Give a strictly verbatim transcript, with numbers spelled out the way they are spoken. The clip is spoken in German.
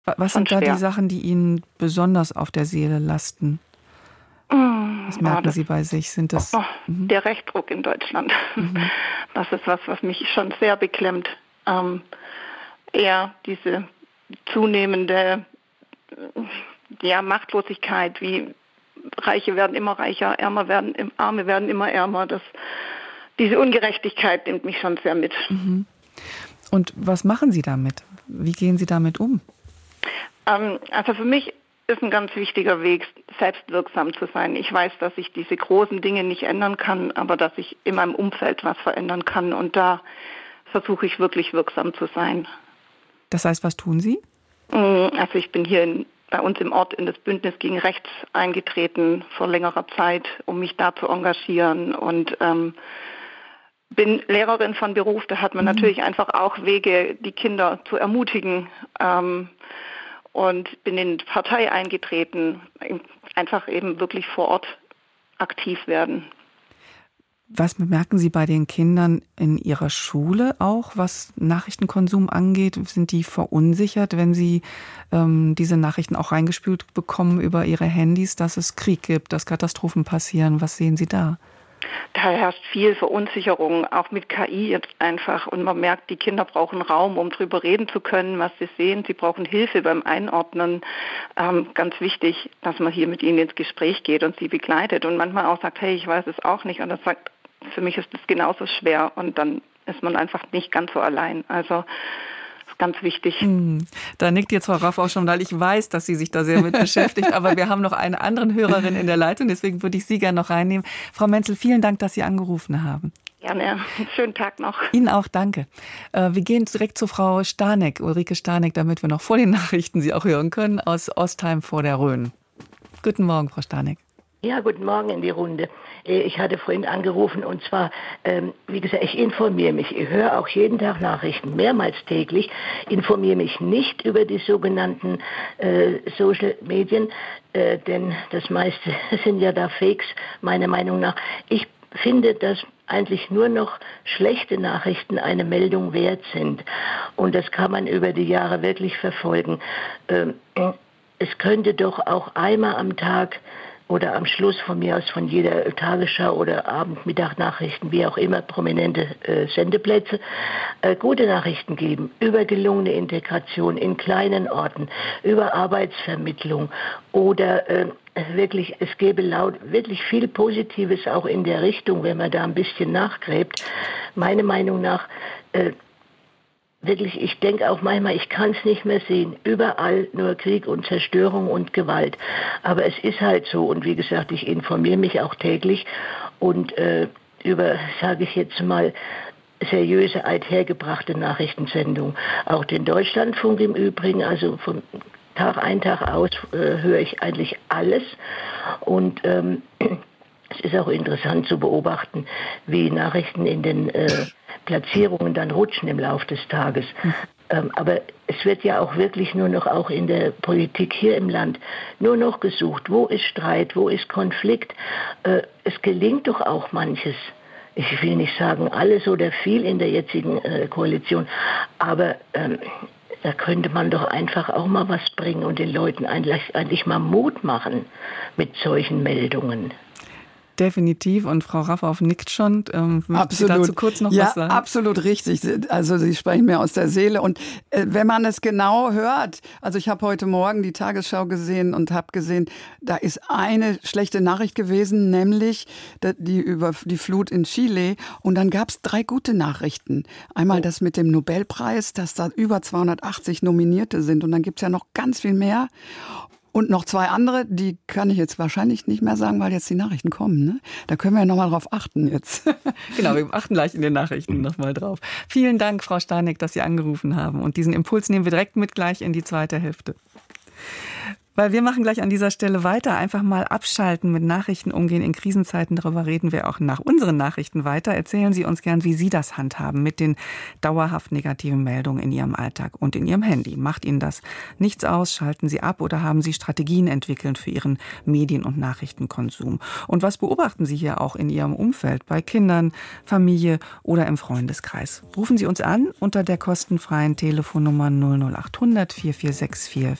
Was schon sind da schwer. die Sachen, die Ihnen besonders auf der Seele lasten? Was Oh, merken das, Sie bei sich? Sind das oh, mhm. der Rechtsruck in Deutschland. Mhm. Das ist was, was mich schon sehr beklemmt. Ähm, eher diese zunehmende ja, Machtlosigkeit, wie Reiche werden immer reicher, Ärmer werden, Arme werden immer ärmer. Das, diese Ungerechtigkeit nimmt mich schon sehr mit. Mhm. Und was machen Sie damit? Wie gehen Sie damit um? Ähm, also für mich ist ein ganz wichtiger Weg, selbstwirksam zu sein. Ich weiß, dass ich diese großen Dinge nicht ändern kann, aber dass ich in meinem Umfeld was verändern kann. Und da versuche ich wirklich wirksam zu sein. Das heißt, was tun Sie? Also ich bin hier in, bei uns im Ort in das Bündnis gegen Rechts eingetreten vor längerer Zeit, um mich da zu engagieren, und ähm, bin Lehrerin von Beruf. Da hat man mhm. natürlich einfach auch Wege, die Kinder zu ermutigen, ähm, und bin in die Partei eingetreten, einfach eben wirklich vor Ort aktiv werden. Was bemerken Sie bei den Kindern in Ihrer Schule auch, was Nachrichtenkonsum angeht? Sind die verunsichert, wenn sie ähm, diese Nachrichten auch reingespült bekommen über ihre Handys, dass es Krieg gibt, dass Katastrophen passieren? Was sehen Sie da? Da herrscht viel Verunsicherung, auch mit K I jetzt einfach. Und man merkt, die Kinder brauchen Raum, um drüber reden zu können, was sie sehen. Sie brauchen Hilfe beim Einordnen. Ähm, ganz wichtig, dass man hier mit ihnen ins Gespräch geht und sie begleitet. Und manchmal auch sagt, hey, ich weiß es auch nicht. Und das sagt, für mich ist das genauso schwer. Und dann ist man einfach nicht ganz so allein. Also ganz wichtig. Hm. Da nickt jetzt Frau Raff auch schon, weil ich weiß, dass sie sich da sehr mit beschäftigt. Aber wir haben noch eine andere Hörerin in der Leitung, deswegen würde ich Sie gerne noch reinnehmen. Frau Menzel, vielen Dank, dass Sie angerufen haben. Gerne. Schönen Tag noch. Ihnen auch, danke. Wir gehen direkt zu Frau Stanek, Ulrike Stanek, damit wir noch vor den Nachrichten Sie auch hören können, aus Ostheim vor der Rhön. Guten Morgen, Frau Stanek. Ja, guten Morgen in die Runde. Ich hatte vorhin angerufen, und zwar, ähm, wie gesagt, ich informiere mich. Ich höre auch jeden Tag Nachrichten, mehrmals täglich, informiere mich nicht über die sogenannten äh, Social Medien, äh, denn das meiste sind ja da Fakes, meiner Meinung nach. Ich finde, dass eigentlich nur noch schlechte Nachrichten eine Meldung wert sind. Und das kann man über die Jahre wirklich verfolgen. Ähm, es könnte doch auch einmal am Tag oder am Schluss von mir aus von jeder Tagesschau oder Abend-, Mittag-Nachrichten, wie auch immer, prominente äh, Sendeplätze, äh, gute Nachrichten geben über gelungene Integration in kleinen Orten, über Arbeitsvermittlung oder äh, wirklich, es gäbe laut wirklich viel Positives auch in der Richtung, wenn man da ein bisschen nachgräbt. Meiner Meinung nach äh, Wirklich, ich denke auch manchmal, ich kann es nicht mehr sehen. Überall nur Krieg und Zerstörung und Gewalt. Aber es ist halt so. Und wie gesagt, ich informiere mich auch täglich und äh, über, sage ich jetzt mal, seriöse, althergebrachte Nachrichtensendungen. Auch den Deutschlandfunk im Übrigen, also von Tag ein, Tag aus äh, höre ich eigentlich alles. Und ähm, es ist auch interessant zu beobachten, wie Nachrichten in den äh, Platzierungen dann rutschen im Laufe des Tages. Ähm, aber es wird ja auch wirklich nur noch, auch in der Politik hier im Land, nur noch gesucht, wo ist Streit, wo ist Konflikt. Äh, es gelingt doch auch manches. Ich will nicht sagen alles oder viel in der jetzigen äh, Koalition, aber ähm, da könnte man doch einfach auch mal was bringen und den Leuten eigentlich, eigentlich mal Mut machen mit solchen Meldungen. Definitiv. Und Frau Raffauf nickt schon. Ähm, absolut. Sie dazu kurz noch ja, was sagen? Absolut richtig. Also Sie sprechen mir aus der Seele. Und äh, wenn man es genau hört, also ich habe heute Morgen die Tagesschau gesehen und habe gesehen, da ist eine schlechte Nachricht gewesen, nämlich die über die Flut in Chile. Und dann gab es drei gute Nachrichten. Einmal oh. das mit dem Nobelpreis, dass da über zweihundertachtzig Nominierte sind. Und dann gibt es ja noch ganz viel mehr. Und noch zwei andere, die kann ich jetzt wahrscheinlich nicht mehr sagen, weil jetzt die Nachrichten kommen. Ne? Da können wir ja nochmal drauf achten jetzt. Genau, wir achten gleich in den Nachrichten nochmal drauf. Vielen Dank, Frau Stanek, dass Sie angerufen haben. Und diesen Impuls nehmen wir direkt mit gleich in die zweite Hälfte. Weil wir machen gleich an dieser Stelle weiter. Einfach mal abschalten, mit Nachrichten umgehen in Krisenzeiten. Darüber reden wir auch nach unseren Nachrichten weiter. Erzählen Sie uns gern, wie Sie das handhaben mit den dauerhaft negativen Meldungen in Ihrem Alltag und in Ihrem Handy. Macht Ihnen das nichts aus? Schalten Sie ab oder haben Sie Strategien entwickelt für Ihren Medien- und Nachrichtenkonsum? Und was beobachten Sie hier auch in Ihrem Umfeld, bei Kindern, Familie oder im Freundeskreis? Rufen Sie uns an unter der kostenfreien Telefonnummer null null acht hundert vier vier sechs vier